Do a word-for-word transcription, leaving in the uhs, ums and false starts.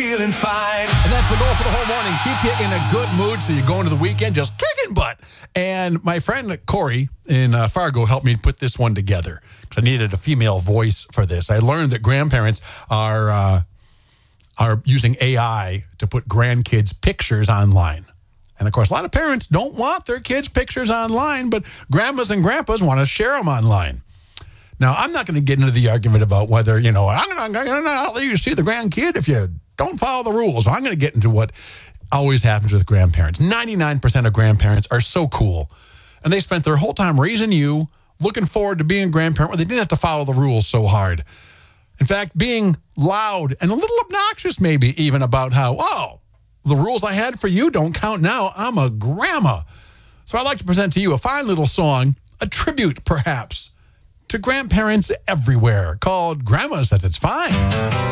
feeling fine. And that's the goal for the whole morning. Keep you in a good mood so you go into the weekend just kicking butt. And my friend Corey in uh, Fargo helped me put this one together because I needed a female voice for this. I learned that grandparents are uh, are using A I to put grandkids' pictures online. And, of course, a lot of parents don't want their kids' pictures online, but grandmas and grandpas want to share them online. Now, I'm not going to get into the argument about whether, you know, I'm not going to let you see the grandkid if you don't follow the rules. I'm going to get into what always happens with grandparents. ninety-nine percent of grandparents are so cool, and they spent their whole time raising you, looking forward to being a grandparent where they didn't have to follow the rules so hard. In fact, being loud and a little obnoxious maybe even about how, oh, the rules I had for you don't count now. I'm a grandma. So I'd like to present to you a fine little song, a tribute perhaps, to grandparents everywhere called Grandma Says It's Fine.